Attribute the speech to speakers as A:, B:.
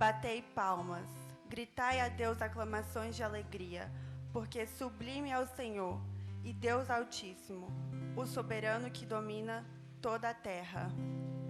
A: Batei palmas, gritai a Deus aclamações de alegria, porque sublime é o Senhor, e Deus Altíssimo, o soberano que domina toda a terra.